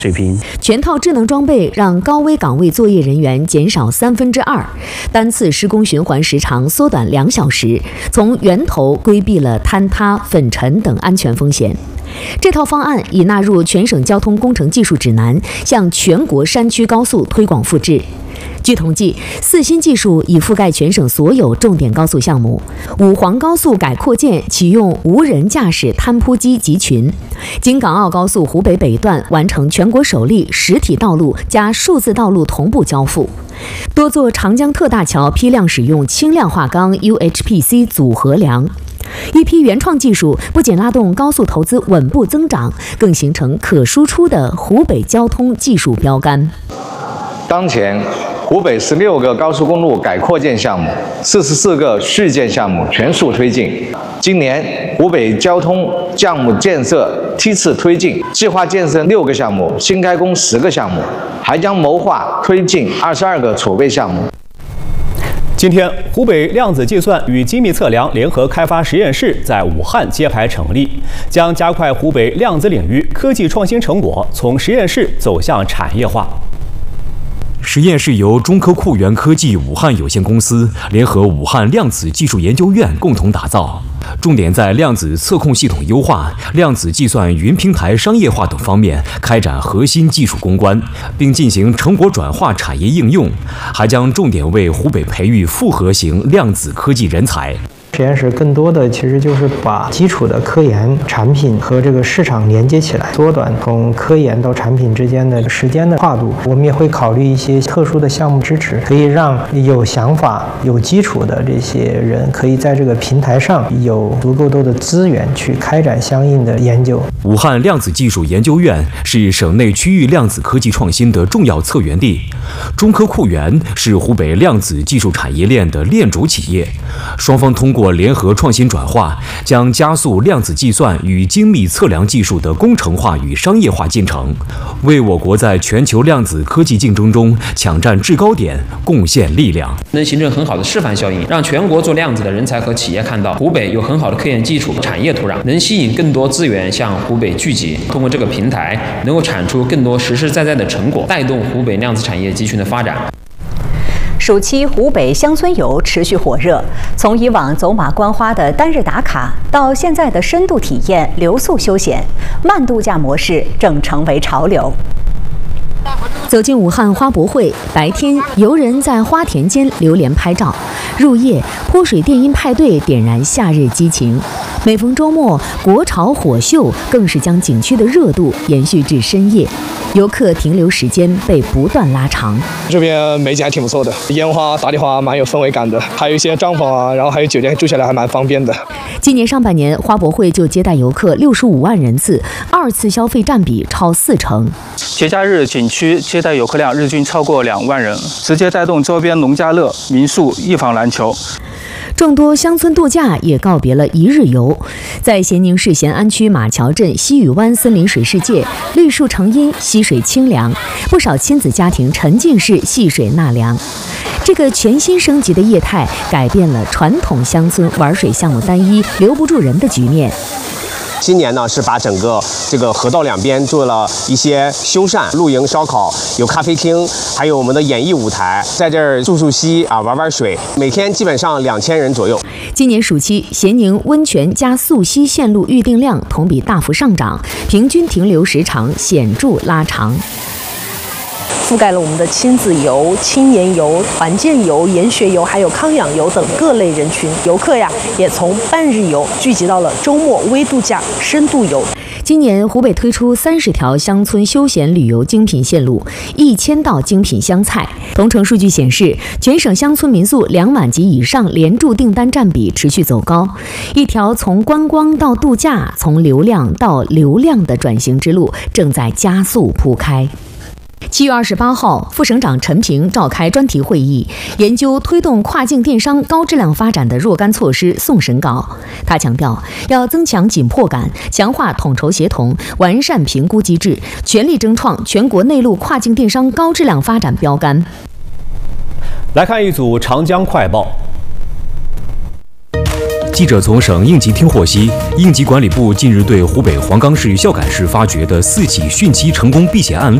水平。 全套智能装备让高危岗位作业人员减少2/3，单次施工循环时长缩短2小时，从源头规避了坍塌、粉尘等安全风险。这套方案已纳入全省交通工程技术指南，向全国山区高速推广复制。据统计，4新技术已覆盖全省所有重点高速项目。武黄高速改扩建启用无人驾驶摊铺机集群，京港澳高速湖北北段完成全国首例实体道路加数字道路同步交付。多座长江特大桥批量使用轻量化钢 UHPC 组合梁。一批原创技术不仅拉动高速投资稳步增长，更形成可输出的湖北交通技术标杆。 当前，湖北16个高速公路改扩建项目、44个续建项目全速推进。今年，湖北交通项目建设梯次推进，计划建设6个项目，新开工10个项目，还将谋划推进22个储备项目。 今天，湖北量子计算与精密测量联合开发实验室在武汉揭牌成立，将加快湖北量子领域科技创新成果从实验室走向产业化。 实验室由中科酷源科技武汉有限公司联合武汉量子技术研究院共同打造，重点在量子测控系统优化、量子计算云平台商业化等方面开展核心技术攻关，并进行成果转化产业应用，还将重点为湖北培育复合型量子科技人才。 实验室更多的其实就是把基础的科研产品和这个市场连接起来，缩短从科研到产品之间的时间的跨度。我们也会考虑一些特殊的项目支持，可以让有想法、有基础的这些人可以在这个平台上有足够多的资源去开展相应的研究。 武汉量子技术研究院是省内区域量子科技创新的重要策源地，中科酷源是湖北量子技术产业链的链主企业，双方通过联合创新转化，将加速量子计算与精密测量技术的工程化与商业化进程，为我国在全球量子科技竞争中抢占制高点贡献力量， 能形成很好的示范效应，让全国做量子的人才和企业看到湖北有很好的科研基础、产业土壤，能吸引更多资源向湖北聚集。通过这个平台，能够产出更多实实在在的成果，带动湖北量子产业集群的发展。 暑期湖北乡村游持续火热，从以往走马观花的单日打卡，到现在的深度体验、留宿休闲，慢度假模式正成为潮流。 走进武汉花博会，白天游人在花田间流连拍照，入夜泼水电音派对点燃夏日激情。每逢周末，国潮火秀更是将景区的热度延续至深夜，游客停留时间被不断拉长。 这边美景还挺不错的，烟花、打底花蛮有氛围感的，还有一些帐篷啊，然后还有酒店住下来还蛮方便的。 今年上半年，花博会就接待游客65万人次，2次消费占比超40%。 节假日景区接待游客量日均超过2万人，直接带动周边农家乐、民宿一房难求。 众多乡村度假也告别了一日游，在咸宁市咸安区马桥镇西屿湾森林水世界，绿树成荫，溪水清凉，不少亲子家庭沉浸式戏水纳凉。这个全新升级的业态，改变了传统乡村玩水项目单一、留不住人的局面。 今年呢是把整个这个河道两边做了一些修缮，露营、烧烤，有咖啡厅，还有我们的演艺舞台，在这儿溯溪啊，玩水，每天基本上2000人左右。 今年暑期，咸宁温泉加溯溪线路预订量同比大幅上涨，平均停留时长显著拉长。 覆盖了我们的亲子游、青年游、团建游、研学游，还有康养游等各类人群。游客呀，也从半日游聚集到了周末微度假、深度游。 今年湖北推出30条乡村休闲旅游精品线路，1000道精品湘菜。同城数据显示，全省乡村民宿2晚及以上连住订单占比持续走高，一条从观光到度假、从流量到流量的转型之路正在加速铺开。7月28号，副省长陈平召开专题会议，研究推动跨境电商高质量发展的若干措施送审稿。他强调，要增强紧迫感，强化统筹协同，完善评估机制，全力争创全国内陆跨境电商高质量发展标杆。 来看一组长江快报。 记者从省应急厅获悉，应急管理部近日对湖北黄冈市孝感市发掘的4起汛期成功避险案例